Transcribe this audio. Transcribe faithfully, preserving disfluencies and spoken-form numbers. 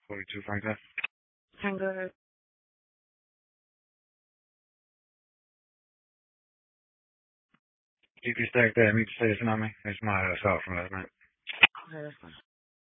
forty-two Franklin. Tango. Keep your stack there. Meet the station on me. It's my uh, cell from last night. Okay, that's fine.